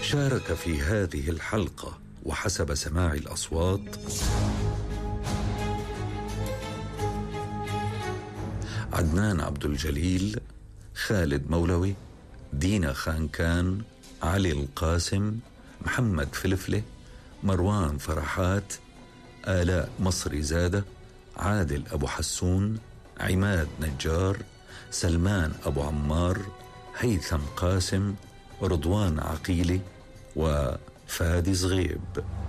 شارك في هذه الحلقة وحسب سماع الأصوات عدنان عبد الجليل، خالد مولوي، دينا خانكان، علي القاسم، محمد فلفلة، مروان فرحات، آلاء مصري زادة، عادل أبو حسون، عماد نجار، سلمان أبو عمار، هيثم قاسم، رضوان عقيلي، وفادي صغيب.